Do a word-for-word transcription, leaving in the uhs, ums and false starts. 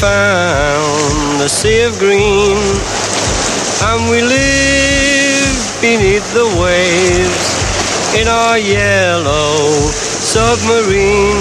found the sea of green, and we live beneath the waves in our yellow submarine.